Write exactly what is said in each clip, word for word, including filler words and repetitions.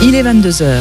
Il est vingt-deux heures.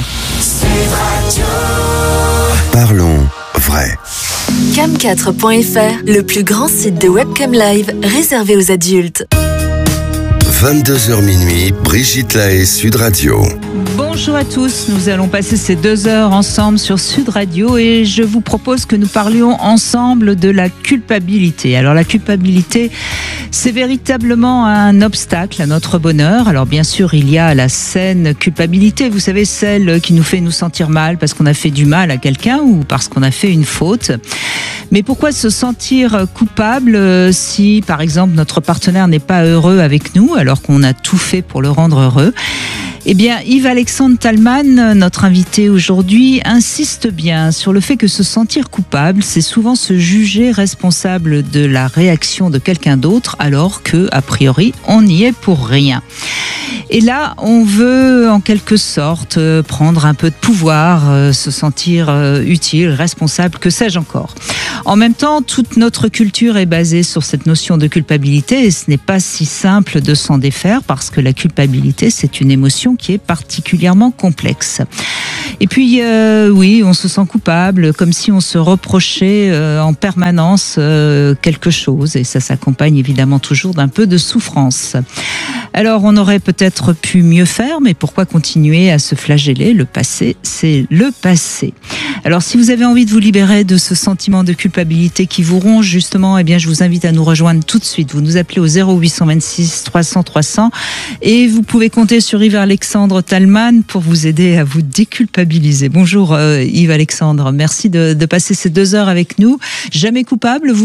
Parlons vrai. cam quatre point f r, le plus grand site de webcam live réservé aux adultes. vingt-deux heures minuit, Brigitte Lahaie, Sud Radio. Bonjour à tous, nous allons passer ces deux heures ensemble sur Sud Radio et je vous propose que nous parlions ensemble de la culpabilité. Alors la culpabilité, c'est véritablement un obstacle à notre bonheur. Alors bien sûr, il y a la saine culpabilité, vous savez, celle qui nous fait nous sentir mal parce qu'on a fait du mal à quelqu'un ou parce qu'on a fait une faute. Mais pourquoi se sentir coupable si, par exemple, notre partenaire n'est pas heureux avec nous alors qu'on a tout fait pour le rendre heureux ? Eh bien, Yves-Alexandre Talman, notre invité aujourd'hui, insiste bien sur le fait que se sentir coupable, c'est souvent se juger responsable de la réaction de quelqu'un d'autre, alors que, a priori, on n'y est pour rien. Et là, on veut en quelque sorte prendre un peu de pouvoir, se sentir utile, responsable, que sais-je encore. En même temps, toute notre culture est basée sur cette notion de culpabilité et ce n'est pas si simple de s'en défaire parce que la culpabilité, c'est une émotion qui est particulièrement complexe. Et puis, euh, oui, on se sent coupable, comme si on se reprochait euh, en permanence euh, quelque chose et ça s'accompagne évidemment toujours d'un peu de souffrance. Alors, on aurait peut-être pu mieux faire, mais pourquoi continuer à se flageller ? Le passé, c'est le passé. Alors, si vous avez envie de vous libérer de ce sentiment de culpabilité qui vous ronge, justement, eh bien, je vous invite à nous rejoindre tout de suite. Vous nous appelez au zéro huit cent vingt-six trois cents trois cents et vous pouvez compter sur Yves-Alexandre Talman pour vous aider à vous déculpabiliser. Bonjour euh, Yves-Alexandre, merci de, de passer ces deux heures avec nous. Jamais coupable, vous ?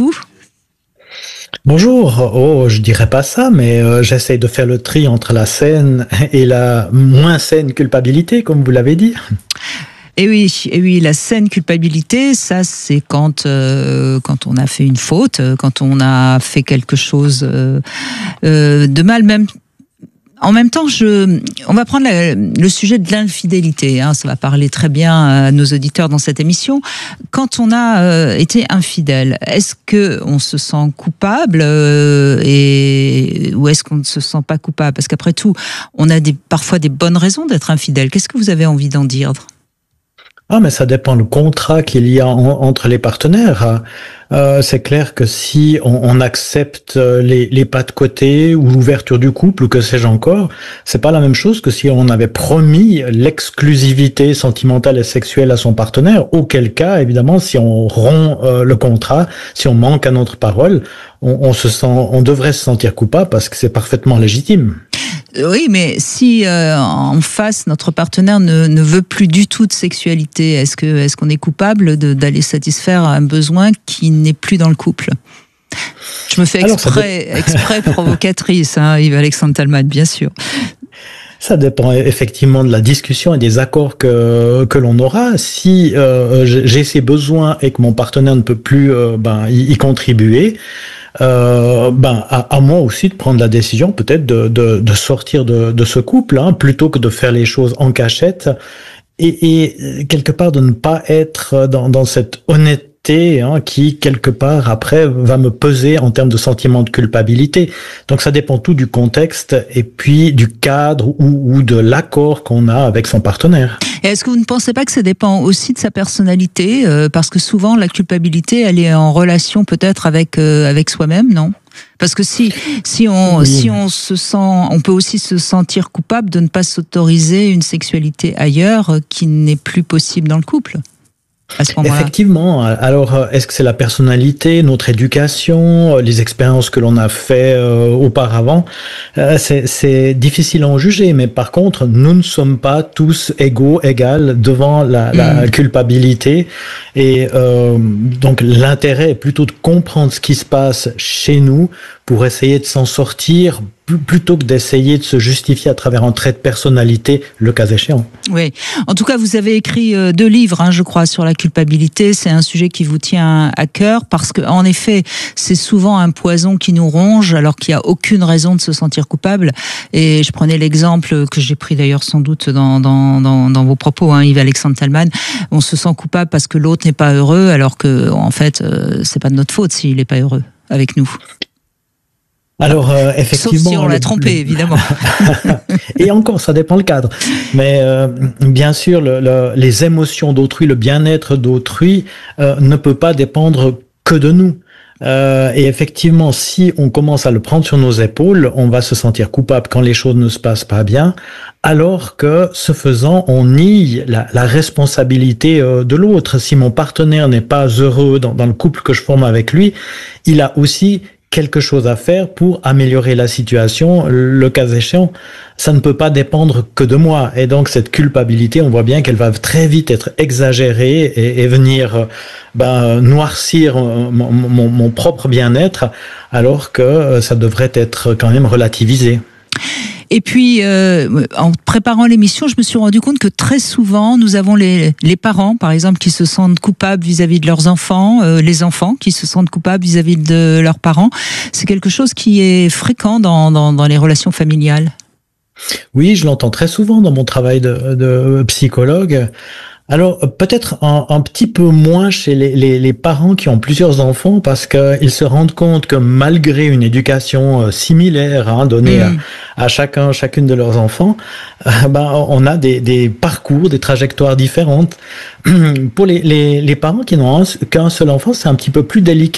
Bonjour, oh, je dirais pas ça, mais euh, j'essaye de faire le tri entre la saine et la moins saine culpabilité, comme vous l'avez dit. Et oui, et oui, la saine culpabilité, ça c'est quand euh, quand on a fait une faute, quand on a fait quelque chose euh, euh, de mal, même. En même temps, je, on va prendre la, le sujet de l'infidélité. Hein, ça va parler très bien à nos auditeurs dans cette émission. Quand on a euh, été infidèle, est-ce que on se sent coupable euh, et ou est-ce qu'on ne se sent pas coupable ? Parce qu'après tout, on a des, parfois des bonnes raisons d'être infidèle. Qu'est-ce que vous avez envie d'en dire ? Ah, mais ça dépend du contrat qu'il y a en, entre les partenaires. Euh, c'est clair que si on, on accepte les, les pas de côté ou l'ouverture du couple ou que sais-je encore, c'est pas la même chose que si on avait promis l'exclusivité sentimentale et sexuelle à son partenaire. Auquel cas, évidemment, si on rompt euh, le contrat, si on manque à notre parole, on, on se sent, on devrait se sentir coupable parce que c'est parfaitement légitime. Oui, mais si euh, en face notre partenaire ne, ne veut plus du tout de sexualité, est-ce que est-ce qu'on est coupable de, d'aller satisfaire un besoin qui n'est plus dans le couple ? Je me fais exprès, Alors, exprès provocatrice, hein, Yves-Alexandre Talman, bien sûr. Ça dépend effectivement de la discussion et des accords que que l'on aura. Si euh, j'ai ces besoins et que mon partenaire ne peut plus euh, ben y, y contribuer, euh, ben à, à moi aussi de prendre la décision peut-être de de, de sortir de de ce couple, hein, plutôt que de faire les choses en cachette et, et quelque part de ne pas être dans dans cette honnêteté. Hein, qui quelque part après va me peser en termes de sentiment de culpabilité. Donc ça dépend tout du contexte et puis du cadre ou, ou de l'accord qu'on a avec son partenaire. Et est-ce que vous ne pensez pas que ça dépend aussi de sa personnalité, euh, parce que souvent la culpabilité elle est en relation peut-être avec euh, avec soi-même, non ? Parce que si si on oui. si on se sent, on peut aussi se sentir coupable de ne pas s'autoriser une sexualité ailleurs qui n'est plus possible dans le couple. Effectivement. Alors, est-ce que c'est la personnalité, notre éducation, les expériences que l'on a fait euh, auparavant ? euh, c'est, c'est difficile à en juger, mais par contre, nous ne sommes pas tous égaux, égales devant la, la mmh. culpabilité. Et euh, donc, l'intérêt est plutôt de comprendre ce qui se passe chez nous pour essayer de s'en sortir plutôt que d'essayer de se justifier à travers un trait de personnalité, le cas échéant. Oui. En tout cas, vous avez écrit deux livres, hein, je crois, sur la culpabilité. C'est un sujet qui vous tient à cœur parce que, en effet, c'est souvent un poison qui nous ronge alors qu'il n'y a aucune raison de se sentir coupable. Et je prenais l'exemple que j'ai pris d'ailleurs sans doute dans, dans, dans, dans vos propos, hein, Yves-Alexandre Talman. On se sent coupable parce que l'autre n'est pas heureux alors que, en fait, euh, c'est pas de notre faute s'il n'est pas heureux avec nous. Alors, euh, effectivement... Sauf si on l'a trompé, évidemment. Et encore, ça dépend le cadre. Mais euh, bien sûr, le, le, les émotions d'autrui, le bien-être d'autrui euh, ne peut pas dépendre que de nous. Euh, et effectivement, si on commence à le prendre sur nos épaules, on va se sentir coupable quand les choses ne se passent pas bien, alors que, ce faisant, on nie la, la responsabilité euh, de l'autre. Si mon partenaire n'est pas heureux dans, dans le couple que je forme avec lui, il a aussi quelque chose à faire pour améliorer la situation, le cas échéant. Ça ne peut pas dépendre que de moi. Et donc, cette culpabilité, on voit bien qu'elle va très vite être exagérée et, et venir ben, noircir mon, mon, mon propre bien-être, alors que ça devrait être quand même relativisé. Et puis, euh, en préparant l'émission, je me suis rendu compte que très souvent, nous avons les, les parents, par exemple, qui se sentent coupables vis-à-vis de leurs enfants, euh, les enfants qui se sentent coupables vis-à-vis de leurs parents. C'est quelque chose qui est fréquent dans, dans, dans les relations familiales. Oui, je l'entends très souvent dans mon travail de, de psychologue. Alors, peut-être un, un petit peu moins chez les, les, les parents qui ont plusieurs enfants, parce qu'ils se rendent compte que malgré une éducation similaire hein, donnée mmh. à, à chacun, chacune de leurs enfants, euh, ben, on a des, des parcours, des trajectoires différentes. Pour les, les, les parents qui n'ont qu'un seul enfant, c'est un petit peu plus délicat.